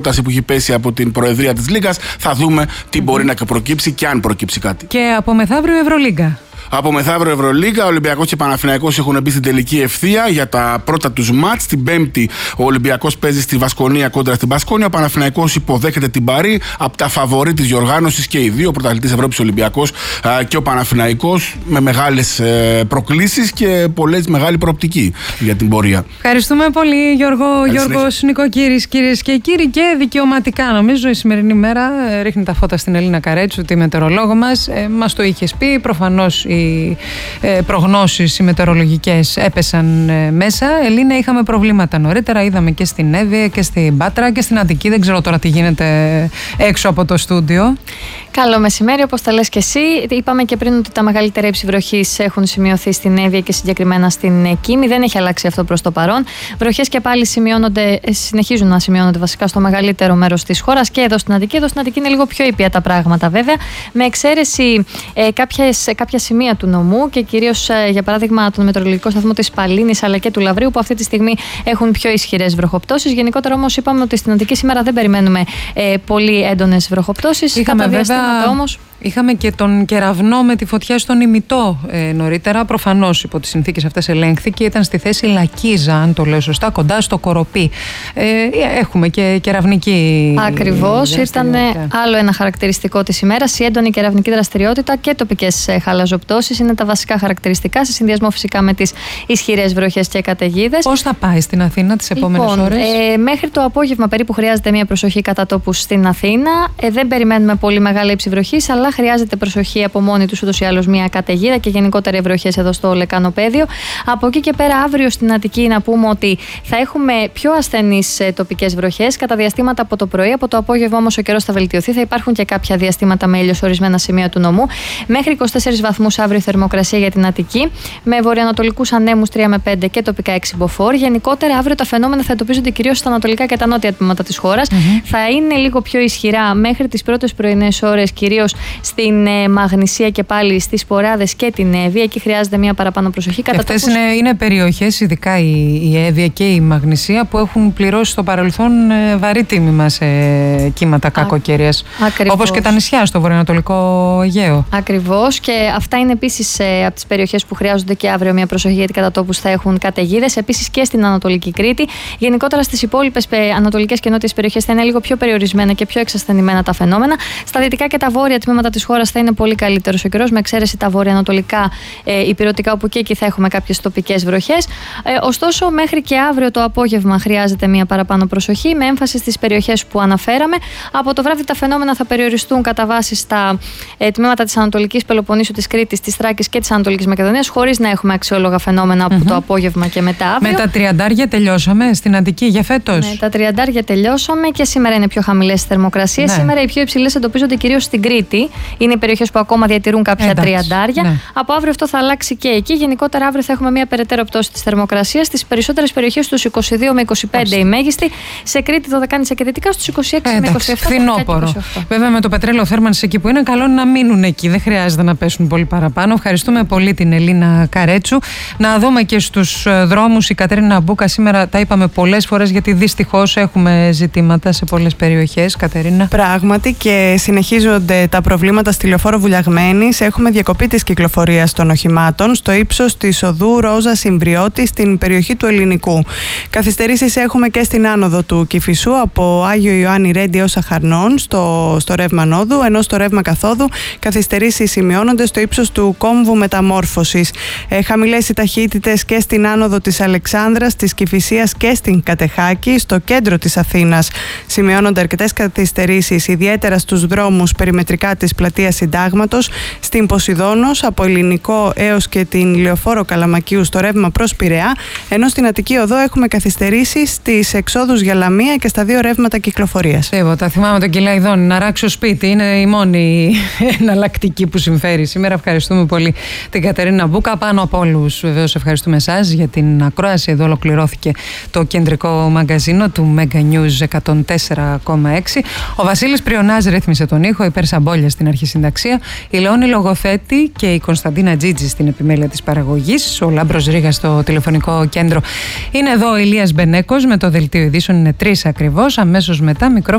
που έχει πέσει από την Προεδρία της Λίγκας. Θα δούμε τι μπορεί να προκύψει και αν προκύψει κάτι. Και από μεθαύριο Ευρωλίγκα. Από μεθαύριο Ευρωλίγκα, ο Ολυμπιακός και Παναθηναϊκός έχουν μπει στην τελική ευθεία για τα πρώτα τους μάτς. Την Πέμπτη ο Ολυμπιακός παίζει στη Βασκονία κόντρα στην Μπασκόνια. Ο Παναθηναϊκός υποδέχεται την Παρί, από τα φαβορί της διοργάνωσης και οι δύο, ο πρωταθλητής Ευρώπης Ολυμπιακός και ο Παναθηναϊκός, με μεγάλες προκλήσεις και μεγάλη προοπτική για την πορεία. Ευχαριστούμε πολύ, Γιώργος Νικοκύρης, κυρίες και κύριοι, και δικαιωματικά. Νομίζω η σημερινή μέρα ρίχνει τα φώτα στην Ελίνα Καρέτσου, τη μετεωρολόγο μας. Μας το είχες πει, προφανώς οι προγνώσεις οι μετεωρολογικές έπεσαν μέσα. Ελίνα, είχαμε προβλήματα νωρίτερα, είδαμε και στην Εύβοια και στην Πάτρα και στην Αττική. Δεν ξέρω τώρα τι γίνεται έξω από το στούντιο. Καλό μεσημέρι, όπως τα λες και εσύ. Είπαμε και πριν ότι τα μεγαλύτερα ύψη βροχής έχουν σημειωθεί στην Εύβοια και συγκεκριμένα στην Κίμη. Δεν έχει αλλάξει αυτό προς το παρόν. Βροχές και πάλι συνεχίζουν να σημειώνονται βασικά στο μεγαλύτερο μέρος της χώρας και εδώ στην Αττική. Εδώ στην Αττική είναι λίγο πιο ήπια τα πράγματα, βέβαια, με εξαίρεση κάποια σημεία του νομού και κυρίως, για παράδειγμα, τον μετεωρολογικό σταθμό της Παλίνης αλλά και του Λαβρίου, που αυτή τη στιγμή έχουν πιο ισχυρές βροχοπτώσεις. Γενικότερα, όμως, είπαμε ότι στην Αττική σήμερα δεν περιμένουμε πολύ έντονες βροχοπτώσεις. Είχαμε και τον κεραυνό με τη φωτιά στον Ημιτό νωρίτερα. Προφανώς υπό τις συνθήκες αυτές ελέγχθηκε. Ήταν στη θέση Λακίζα, αν το λέω σωστά, κοντά στο Κοροπή. Έχουμε και κεραυνική. Ακριβώς. Ήταν άλλο ένα χαρακτηριστικό της ημέρας. Η έντονη κεραυνική δραστηριότητα και τοπικές χαλαζοπτώσεις είναι τα βασικά χαρακτηριστικά, σε συνδυασμό φυσικά με τις ισχυρές βροχές και καταιγίδες. Πώς θα πάει στην Αθήνα τις επόμενες ώρες? Μέχρι το απόγευμα περίπου χρειάζεται μια προσοχή κατά τόπους στην Αθήνα. Δεν περιμένουμε πολύ μεγάλη ύψη βροχής, αλλά χρειάζεται προσοχή από μόνη τους ούτως ή άλλως μια καταιγίδα και γενικότερα βροχές εδώ στο Λεκανοπέδιο. Από εκεί και πέρα, αύριο στην Αττική να πούμε ότι θα έχουμε πιο ασθενείς τοπικές βροχές κατά διαστήματα από το πρωί. Από το απόγευμα όμως ο καιρός θα βελτιωθεί. Θα υπάρχουν και κάποια διαστήματα με ήλιο σε ορισμένα σημεία του νομού. Μέχρι 24 βαθμούς αύριο θερμοκρασία για την Αττική, με βορειοανατολικούς ανέμους 3 με 5 και τοπικά 6 μποφόρ. Γενικότερα, αύριο τα φαινόμενα θα εντοπίζονται κυρίως στα ανατολικά και τα νότια τμήματα της χώρας. Θα είναι λίγο πιο ισχυρά μέχρι τις πρώτες πρωινές ώρες, κυρίως στην Μαγνησία και πάλι στις Ποράδες και την Εύβοια. Εκεί χρειάζεται μια παραπάνω προσοχή. Αυτές είναι περιοχές, ειδικά η Εύβοια και η Μαγνησία, που έχουν πληρώσει στο παρελθόν βαρύ τίμημα σε κύματα κακοκαιρίας. Όπως και τα νησιά στο βορειοανατολικό Αιγαίο. Ακριβώς. Και αυτά είναι επίσης από τις περιοχές που χρειάζονται και αύριο μια προσοχή, γιατί κατά τόπους θα έχουν καταιγίδες. Επίσης και στην Ανατολική Κρήτη. Γενικότερα στις υπόλοιπες ανατολικές και νότιες περιοχές θα είναι λίγο πιο περιορισμένα και πιο εξασθενημένα τα φαινόμενα. Στα δυτικά και τα βόρεια τμήματα της χώρας θα είναι πολύ καλύτερος ο καιρός, με εξαίρεση τα βορειοανατολικά ηπειρωτικά, όπου και εκεί θα έχουμε κάποιες τοπικές βροχές. Ωστόσο, μέχρι και αύριο το απόγευμα χρειάζεται μια παραπάνω προσοχή, με έμφαση στις περιοχές που αναφέραμε. Από το βράδυ τα φαινόμενα θα περιοριστούν κατά βάση στα τμήματα της Ανατολικής Πελοποννήσου, της Κρήτης, της Θράκης και της Ανατολικής Μακεδονίας, χωρίς να έχουμε αξιόλογα φαινόμενα από το απόγευμα και μετά αύριο. Με τα 30 τελειώσαμε στην Αττική για φέτος? Με τα 30 τελειώσαμε και σήμερα είναι πιο χαμηλές θερμοκρασίες. Ναι. Σήμερα οι πιο υψηλές εντοπίζονται κυρίως στην Κρήτη. Είναι οι περιοχές που ακόμα διατηρούν κάποια 30. Ναι. Από αύριο αυτό θα αλλάξει και εκεί. Γενικότερα, αύριο θα έχουμε μια περαιτέρω πτώση της θερμοκρασίας. Στις περισσότερες περιοχές στους 22 με 25 η μέγιστη. Σε Κρήτη, Δωδεκάνησα και Δυτικά στους 26 με 27. Φθινόπωρο. Βέβαια, με το πετρέλαιο θέρμανσης εκεί που είναι, καλό να μείνουν εκεί. Δεν χρειάζεται να πέσουν πολύ παραπάνω. Ευχαριστούμε πολύ την Ελίνα Καρέτσου. Να δούμε και στους δρόμους. Η Κατερίνα Μπούκα σήμερα τα είπαμε πολλές φορές, γιατί δυστυχώς έχουμε ζητήματα σε πολλές περιοχές. Κατερίνα. Πράγματι, και συνεχίζονται τα προβλήματα στη λεωφόρο Βουλιαγμένης. Έχουμε διακοπή της κυκλοφορίας των οχημάτων στο ύψος της οδού Ρόζα Συμπριώτη στην περιοχή του Ελληνικού. Καθυστερήσεις έχουμε και στην άνοδο του Κηφισού από Άγιο Ιωάννη Ρέντι έως Αχαρνών στο ρεύμα νόδου, ενώ στο ρεύμα καθόδου καθυστερήσεις σημειώνονται στο ύψος του κόμβου Μεταμόρφωσης. Χαμηλές οι ταχύτητες και στην άνοδο της Αλεξάνδρας, της Κηφισίας και στην Κατεχάκη. Στο κέντρο της Αθήνας σημειώνονται αρκετές καθυστερήσεις, ιδιαίτερα στους δρόμους περιμετρικά της πλατείας Συντάγματος, στην Ποσειδώνος από Ελληνικό έως και την Λεωφόρο Καλαμακίου στο ρεύμα προς Πειραιά, ενώ στην Αττική Οδό έχουμε καθυστερήσεις στις εξόδους για Λαμία και στα δύο ρεύματα κυκλοφορίας. Τα θυμάμαι τον Κυλαϊδόνη, να ράξω σπίτι, είναι η μόνη εναλλακτική που συμφέρει σήμερα. Ευχαριστούμε πολύ την Κατερίνα Μπούκα. Πάνω από όλους, βεβαίως, ευχαριστούμε εσάς για την ακρόαση. Εδώ ολοκληρώθηκε το κεντρικό μαγκαζίνο του Mega News 104,6. Ο Βασίλης Πριονάς ρύθμισε τον ήχο, υπέρ Σαμπόλια στην αρχισυνταξία, η Λεόνη Λογοθέτη και η Κωνσταντίνα Τζίτζη στην επιμέλεια της παραγωγής. Ο Λάμπρος Ρήγας στο τηλεφωνικό κέντρο. Είναι εδώ ο Ηλίας Μπενέκος με το δελτίο ειδήσεων. Είναι 3 ακριβώς. Αμέσως μετά μικρόφωνο